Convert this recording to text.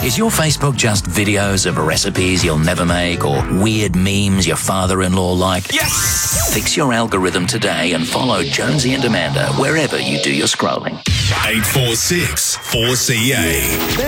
Is your Facebook just videos of recipes you'll never make or weird memes your father-in-law liked? Yes! Fix your algorithm today and follow Jonesy and Amanda wherever you do your scrolling. 846 4CA.